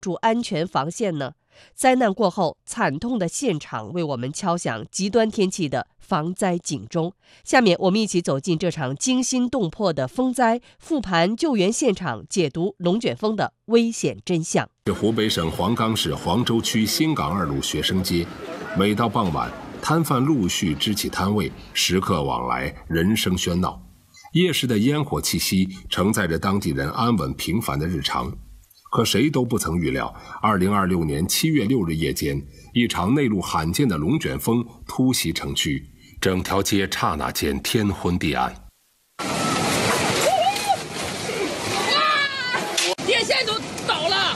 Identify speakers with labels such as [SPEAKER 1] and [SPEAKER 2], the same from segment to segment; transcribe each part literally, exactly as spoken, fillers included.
[SPEAKER 1] 筑安全防线呢？灾难过后，惨痛的现场为我们敲响极端天气的防灾警钟。下面我们一起走进这场惊心动魄的风灾，复盘救援现场，解读龙卷风的危险真相。
[SPEAKER 2] 是湖北省黄冈市黄州区新港二路学生街，每到傍晚，摊贩陆续支起摊位，食客往来，人声喧闹。夜市的烟火气息承载着当地人安稳平凡的日常。可谁都不曾预料，二零二六年七月六日夜间，一场内陆罕见的龙卷风突袭城区，整条街刹那间天昏地暗。
[SPEAKER 3] 电线都倒了！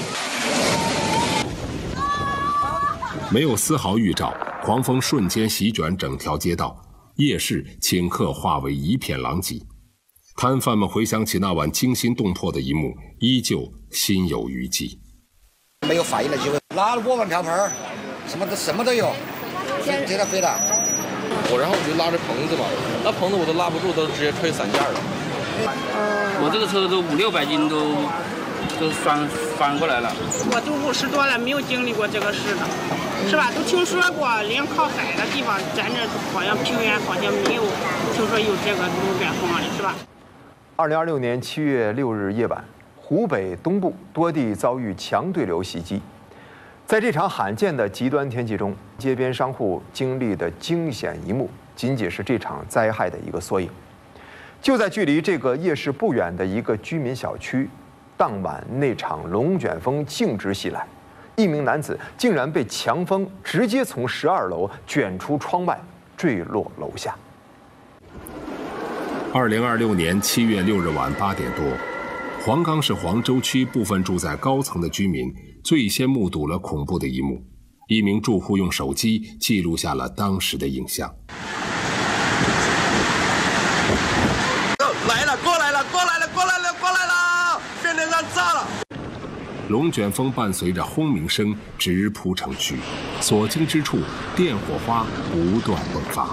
[SPEAKER 2] 没有丝毫预兆，狂风瞬间席卷整条街道，夜市顷刻化为一片狼藉。摊贩们回想起那晚惊心动魄的一幕，依旧心有余悸。
[SPEAKER 4] 没有反应的机会，拉了锅碗瓢盆，什么都什么都有，直接飞了。
[SPEAKER 5] 我然后我就拉着棚子嘛，那棚子我都拉不住，都直接吹散架了。
[SPEAKER 6] 我这个车都五六百斤都都翻翻过来了。
[SPEAKER 7] 我都五十多了，没有经历过这个事的，是吧？都听说过，连靠海的地方，咱这好像平原好像没有听说有这个龙卷风了，是吧？
[SPEAKER 8] 二零二六年七月六日夜晚，湖北东部多地遭遇强对流袭击。在这场罕见的极端天气中，街边商户经历的惊险一幕，仅仅是这场灾害的一个缩影。就在距离这个夜市不远的一个居民小区，当晚那场龙卷风径直袭来，一名男子竟然被强风直接从十二楼卷出窗外，坠落楼下。
[SPEAKER 2] 二零二六年七月六日晚八点多，黄冈市黄州区部分住在高层的居民最先目睹了恐怖的一幕。一名住户用手机记录下了当时的影像。
[SPEAKER 4] 来了，过来了，过来了，过来了，过来了！变电站炸了！
[SPEAKER 2] 龙卷风伴随着轰鸣声直扑城区，所经之处，电火花不断迸发。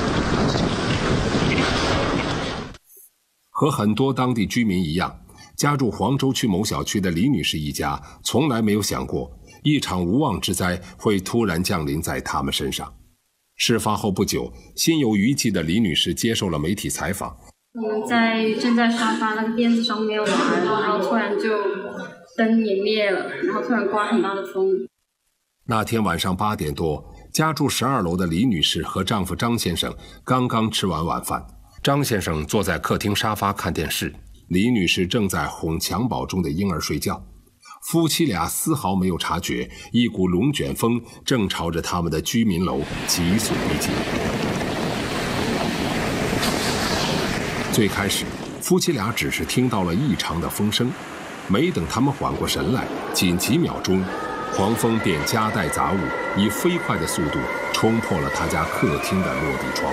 [SPEAKER 2] 和很多当地居民一样，家住黄州区某小区的李女士一家从来没有想过一场无妄之灾会突然降临在他们身上。事发后不久，心有余悸的李女士接受了媒体采访。
[SPEAKER 9] 我们在正在沙发那个垫子上没有拿，然后突然就灯也灭了，然后突然刮很大的风。
[SPEAKER 2] 那天晚上八点多，家住十二楼的李女士和丈夫张先生刚刚吃完晚饭。张先生坐在客厅沙发看电视，李女士正在哄襁褓中的婴儿睡觉。夫妻俩丝毫没有察觉，一股龙卷风正朝着他们的居民楼急速逼近。最开始，夫妻俩只是听到了异常的风声，没等他们缓过神来，仅几秒钟，狂风便夹带杂物，以飞快的速度冲破了他家客厅的落地窗。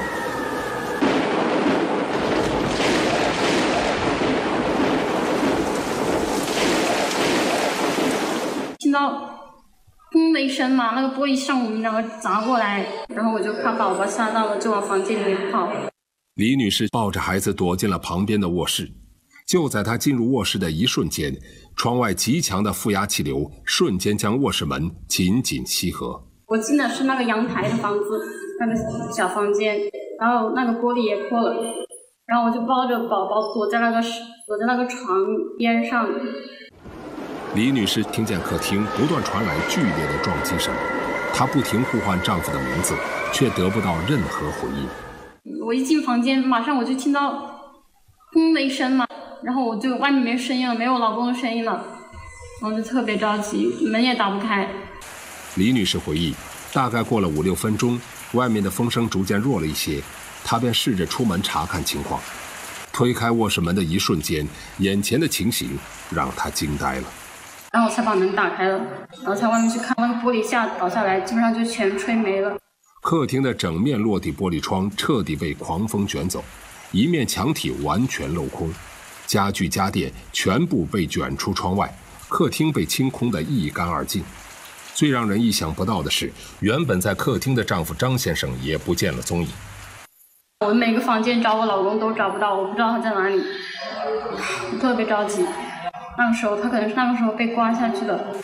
[SPEAKER 9] 听到砰的一声嘛，那个玻璃向我们两个砸过来，然后我就怕宝宝吓到了，就往房间里面跑。
[SPEAKER 2] 李女士抱着孩子躲进了旁边的卧室。就在她进入卧室的一瞬间，窗外极强的负压气流瞬间将卧室门紧紧吸合。
[SPEAKER 9] 我进的是那个阳台的房子，那个小房间，然后那个玻璃也破了，然后我就抱着宝宝躲在那个躲在那个床边上。
[SPEAKER 2] 李女士听见客厅不断传来剧烈的撞击声，她不停呼唤丈夫的名字，却得不到任何回应。
[SPEAKER 9] 我一进房间，马上我就听到砰的一声嘛，然后我就外面没声音了，没有老公的声音了，然后就特别着急，门也打不开。
[SPEAKER 2] 李女士回忆，大概过了五六分钟，外面的风声逐渐弱了一些，她便试着出门查看情况。推开卧室门的一瞬间，眼前的情形让她惊呆了。
[SPEAKER 9] 然后我才把门打开了，然后才外面去看，那个玻璃下倒下来，基本上就全吹没了。
[SPEAKER 2] 客厅的整面落地玻璃窗彻底被狂风卷走，一面墙体完全镂空，家具家电全部被卷出窗外，客厅被清空得一干二净。最让人意想不到的是，原本在客厅的丈夫张先生也不见了踪影。
[SPEAKER 9] 我每个房间找我老公都找不到，我不知道他在哪里，我特别着急。 那个时候他可能是那个时候被刮下去的。